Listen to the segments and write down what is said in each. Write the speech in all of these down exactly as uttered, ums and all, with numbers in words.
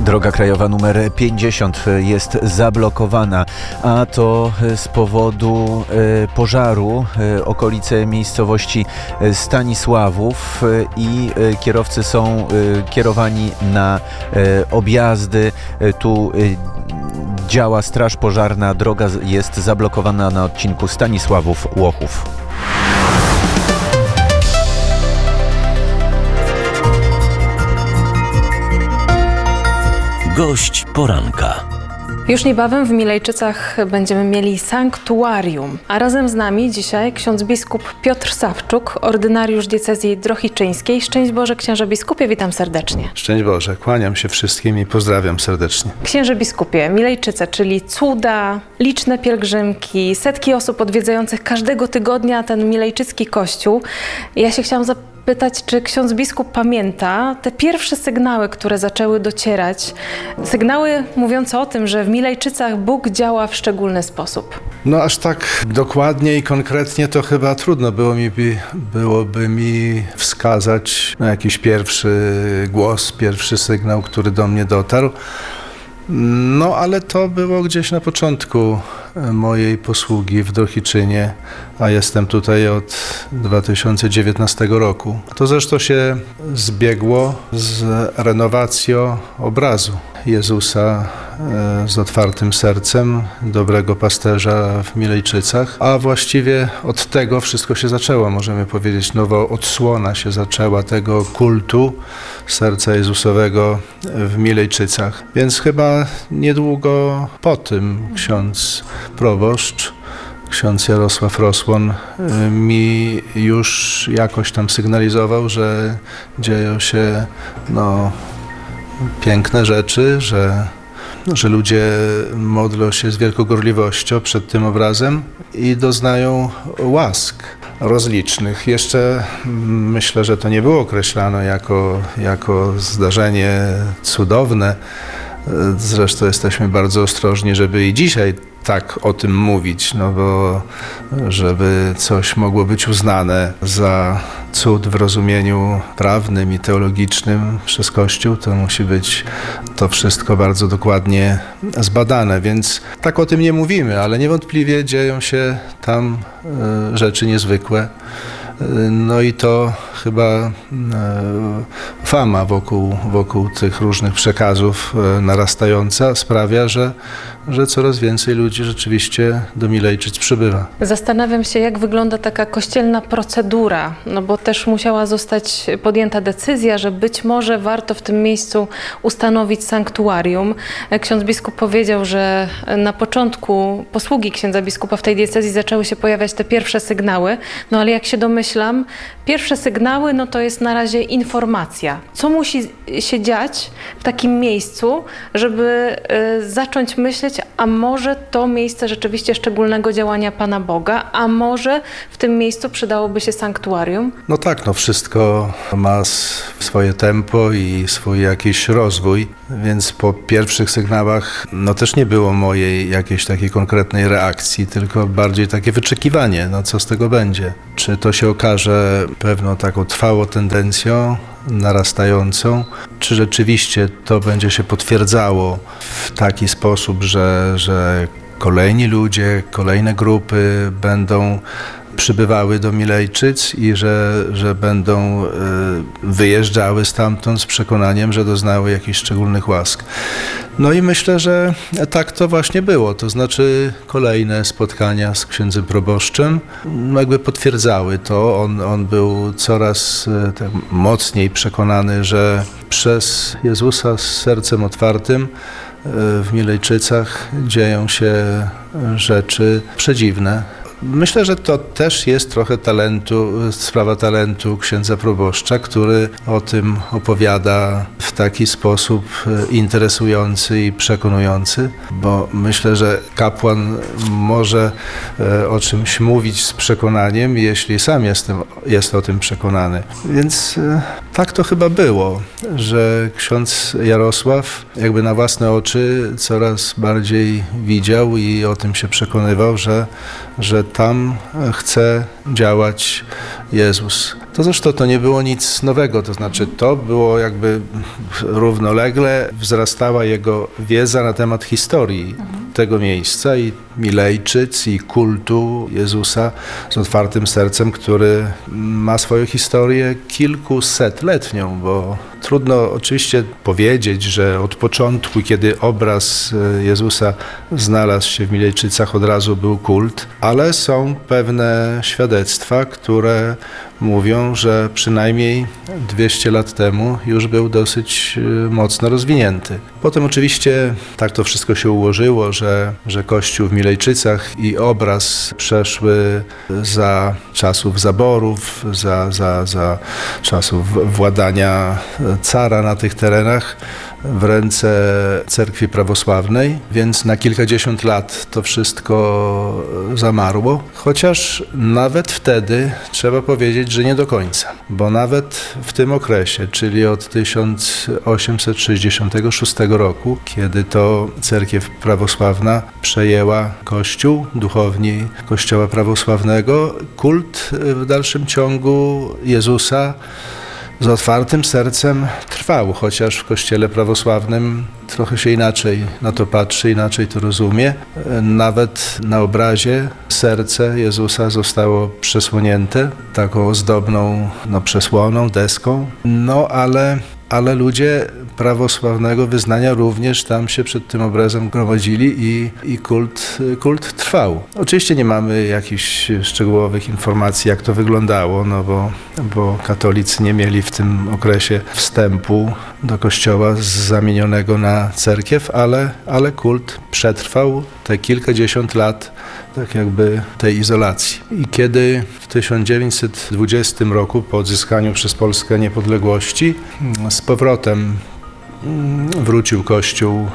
Droga krajowa numer pięćdziesiąt jest zablokowana, a to z powodu pożaru. Okolice miejscowości Stanisławów i kierowcy są kierowani na objazdy. Tu działa straż pożarna. Droga jest zablokowana na odcinku Stanisławów-Łochów. Gość poranka. Już niebawem w Milejczycach będziemy mieli sanktuarium, a razem z nami dzisiaj ksiądz biskup Piotr Sawczuk, ordynariusz diecezji drohiczyńskiej. Szczęść Boże, księże biskupie, witam serdecznie. Szczęść Boże, kłaniam się wszystkim i pozdrawiam serdecznie. Księże biskupie, Milejczyce, czyli cuda, liczne pielgrzymki, setki osób odwiedzających każdego tygodnia ten milejczycki kościół. Ja się chciałam zapytać, pytać, czy ksiądz biskup pamięta te pierwsze sygnały, które zaczęły docierać. Sygnały mówiące o tym, że w Milejczycach Bóg działa w szczególny sposób. No aż tak dokładnie i konkretnie to chyba trudno było mi, byłoby mi wskazać na jakiś pierwszy głos, pierwszy sygnał, który do mnie dotarł. No ale to było gdzieś na początku mojej posługi w Drohiczynie, a jestem tutaj od dwa tysiące dziewiętnastego roku. To zresztą się zbiegło z renowacją obrazu Jezusa z otwartym sercem, dobrego pasterza w Milejczycach, a właściwie od tego wszystko się zaczęło, możemy powiedzieć, nowa odsłona się zaczęła tego kultu serca Jezusowego w Milejczycach. Więc chyba niedługo po tym ksiądz proboszcz, ksiądz Jarosław Rosłon mi już jakoś tam sygnalizował, że dzieją się no, piękne rzeczy, że, że ludzie modlą się z wielką gorliwością przed tym obrazem i doznają łask rozlicznych. Jeszcze myślę, że to nie było określane jako, jako zdarzenie cudowne. Zresztą jesteśmy bardzo ostrożni, żeby i dzisiaj tak o tym mówić, no bo żeby coś mogło być uznane za cud w rozumieniu prawnym i teologicznym przez Kościół, to musi być to wszystko bardzo dokładnie zbadane, więc tak o tym nie mówimy, ale niewątpliwie dzieją się tam rzeczy niezwykłe. No i to chyba fama wokół, wokół tych różnych przekazów narastająca sprawia, że, że coraz więcej ludzi rzeczywiście do Milejczyc przybywa. Zastanawiam się, jak wygląda taka kościelna procedura, no bo też musiała zostać podjęta decyzja, że być może warto w tym miejscu ustanowić sanktuarium. Ksiądz biskup powiedział, że na początku posługi księdza biskupa w tej diecezji zaczęły się pojawiać te pierwsze sygnały, no ale jak się domyślam, pierwsze sygnały no to jest na razie informacja. Co musi się dziać w takim miejscu, żeby y, zacząć myśleć, a może to miejsce rzeczywiście szczególnego działania Pana Boga, a może w tym miejscu przydałoby się sanktuarium? No tak, no wszystko ma swoje tempo i swój jakiś rozwój, więc po pierwszych sygnałach no też nie było mojej jakiejś takiej konkretnej reakcji, tylko bardziej takie wyczekiwanie, no co z tego będzie. Czy to się okaże pewną taką trwałą tendencją narastającą, czy rzeczywiście to będzie się potwierdzało w taki sposób, że, że kolejni ludzie, kolejne grupy będą przybywały do Milejczyc i że, że będą y, wyjeżdżały stamtąd z przekonaniem, że doznały jakichś szczególnych łask. No i myślę, że tak to właśnie było. To znaczy kolejne spotkania z księdzem proboszczem jakby potwierdzały to. On, on był coraz y, tak mocniej przekonany, że przez Jezusa z sercem otwartym y, w Milejczycach dzieją się rzeczy przedziwne. Myślę, że to też jest trochę talentu, sprawa talentu księdza proboszcza, który o tym opowiada w taki sposób interesujący i przekonujący, bo myślę, że kapłan może o czymś mówić z przekonaniem, jeśli sam jestem, jest o tym przekonany. Więc tak to chyba było, że ksiądz Jarosław jakby na własne oczy coraz bardziej widział i o tym się przekonywał, że, że tam chce działać Jezus. To zresztą to nie było nic nowego, to znaczy to było jakby równolegle wzrastała jego wiedza na temat historii tego miejsca i Milejczyc i kultu Jezusa z otwartym sercem, który ma swoją historię kilkusetletnią, bo trudno oczywiście powiedzieć, że od początku, kiedy obraz Jezusa znalazł się w Milejczycach, od razu był kult, ale są pewne świadectwa, które mówią, że przynajmniej dwieście lat temu już był dosyć mocno rozwinięty. Potem oczywiście tak to wszystko się ułożyło, że, że Kościół w Milejczycach i obraz przeszły za czasów zaborów, za, za, za czasów władania cara na tych terenach w ręce cerkwi prawosławnej, więc na kilkadziesiąt lat to wszystko zamarło, chociaż nawet wtedy trzeba powiedzieć, że nie do końca, bo nawet w tym okresie, czyli od tysiąc osiemset sześćdziesiątego szóstego roku, kiedy to cerkiew prawosławna przejęła Kościół, duchowni Kościoła prawosławnego, kult w dalszym ciągu Jezusa z otwartym sercem trwał, chociaż w Kościele prawosławnym trochę się inaczej na to patrzy, inaczej to rozumie. Nawet na obrazie serce Jezusa zostało przesłonięte taką ozdobną no, przesłoną, deską, no ale ale ludzie prawosławnego wyznania również tam się przed tym obrazem gromadzili i, i kult, kult trwał. Oczywiście nie mamy jakichś szczegółowych informacji, jak to wyglądało, no bo, bo katolicy nie mieli w tym okresie wstępu do kościoła zamienionego na cerkiew, ale, ale kult przetrwał te kilkadziesiąt lat tak jakby tej izolacji. I kiedy w tysiąc dziewięćset dwudziestym roku, po odzyskaniu przez Polskę niepodległości, z powrotem wrócił Kościół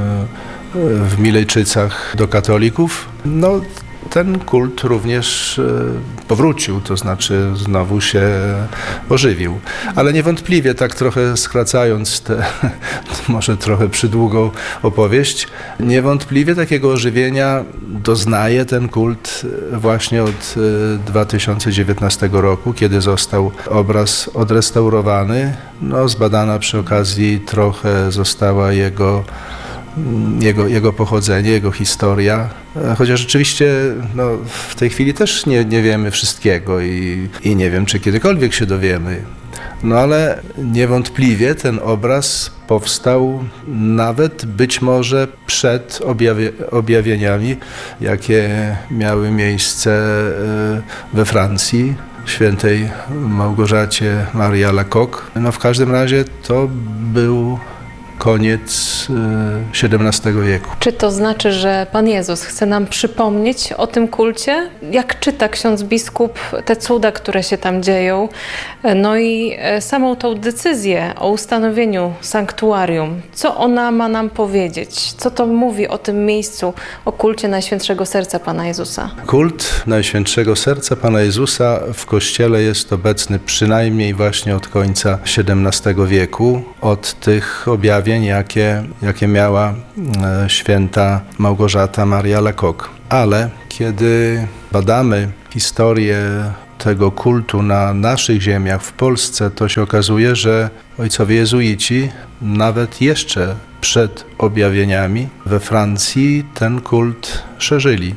w Milejczycach do katolików, no ten kult również powrócił, to znaczy znowu się ożywił. Ale niewątpliwie, tak trochę skracając tę może trochę przydługą opowieść, niewątpliwie takiego ożywienia doznaje ten kult właśnie od dwa tysiące dziewiętnastego roku, kiedy został obraz odrestaurowany. No, zbadana przy okazji trochę została jego Jego, jego pochodzenie, jego historia, chociaż rzeczywiście no, w tej chwili też nie, nie wiemy wszystkiego i, i nie wiem, czy kiedykolwiek się dowiemy. No ale niewątpliwie ten obraz powstał nawet być może przed objawie, objawieniami, jakie miały miejsce we Francji, świętej Małgorzacie Marii Alacoque. No w każdym razie to był koniec siedemnastego wieku. Czy to znaczy, że Pan Jezus chce nam przypomnieć o tym kulcie? Jak czyta ksiądz biskup te cuda, które się tam dzieją? No i samą tą decyzję o ustanowieniu sanktuarium. Co ona ma nam powiedzieć? Co to mówi o tym miejscu, o kulcie Najświętszego Serca Pana Jezusa? Kult Najświętszego Serca Pana Jezusa w Kościele jest obecny przynajmniej właśnie od końca siedemnastego wieku, od tych objawień, jakie, jakie miała święta Małgorzata Maria Alacoque. Ale kiedy badamy historię tego kultu na naszych ziemiach, w Polsce, to się okazuje, że ojcowie jezuici nawet jeszcze przed objawieniami we Francji ten kult szerzyli.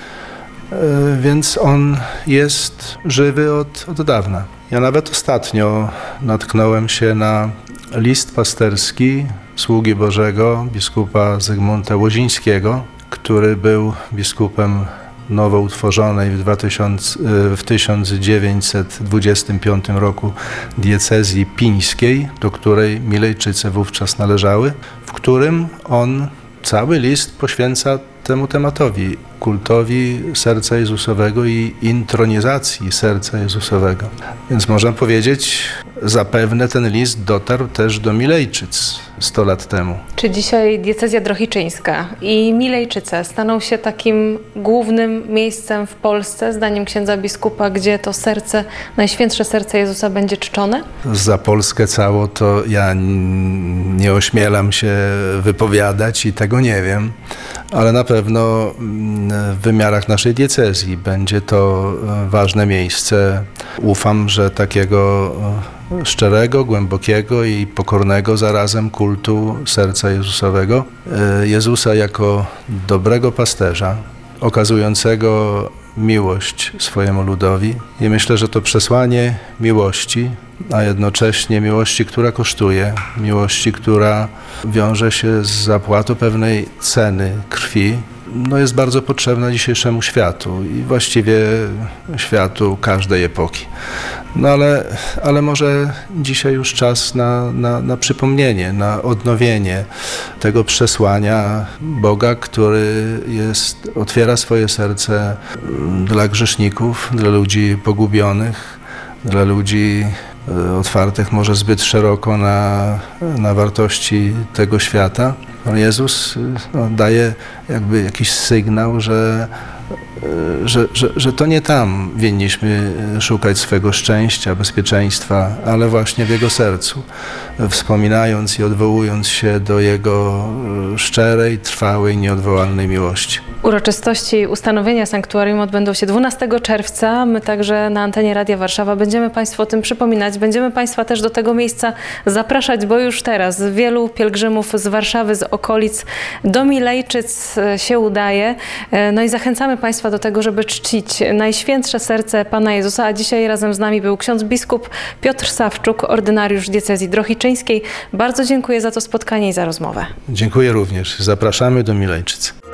Więc on jest żywy od, od dawna. Ja nawet ostatnio natknąłem się na list pasterski sługi Bożego, biskupa Zygmunta Łozińskiego, który był biskupem nowo utworzonej w, dwa tysiące, w tysiąc dziewięćset dwudziestym piątym roku diecezji pińskiej, do której Milejczyce wówczas należały, w którym on cały list poświęca temu tematowi, kultowi serca Jezusowego i intronizacji serca Jezusowego. Więc można powiedzieć, zapewne ten list dotarł też do Milejczyc sto lat temu. Czy dzisiaj diecezja drohiczyńska i Milejczyce staną się takim głównym miejscem w Polsce, zdaniem księdza biskupa, gdzie to serce, Najświętsze Serce Jezusa będzie czczone? Za Polskę całą to ja nie ośmielam się wypowiadać i tego nie wiem, ale na pewno w wymiarach naszej diecezji będzie to ważne miejsce. Ufam, że takiego szczerego, głębokiego i pokornego zarazem kultu serca Jezusowego, Jezusa jako dobrego pasterza, okazującego miłość swojemu ludowi. I myślę, że to przesłanie miłości, a jednocześnie miłości, która kosztuje, miłości, która wiąże się z zapłatą pewnej ceny krwi, no jest bardzo potrzebna dzisiejszemu światu i właściwie światu każdej epoki. No ale, ale może dzisiaj już czas na, na, na przypomnienie, na odnowienie tego przesłania Boga, który jest, otwiera swoje serce dla grzeszników, dla ludzi pogubionych, dla ludzi otwartych może zbyt szeroko na, na wartości tego świata. Pan Jezus no, daje jakby jakiś sygnał, że, że, że, że to nie tam winniśmy szukać swego szczęścia, bezpieczeństwa, ale właśnie w Jego sercu, wspominając i odwołując się do Jego szczerej, trwałej, nieodwołalnej miłości. Uroczystości ustanowienia sanktuarium odbędą się dwunastego czerwca. My także na antenie Radia Warszawa będziemy Państwu o tym przypominać. Będziemy Państwa też do tego miejsca zapraszać, bo już teraz wielu pielgrzymów z Warszawy, z okolic do Milejczyc się udaje. No i zachęcamy Państwa do tego, żeby czcić Najświętsze Serce Pana Jezusa. A dzisiaj razem z nami był ksiądz biskup Piotr Sawczuk, ordynariusz diecezji drohiczyńskiej. Bardzo dziękuję za to spotkanie i za rozmowę. Dziękuję również. Zapraszamy do Milejczyc.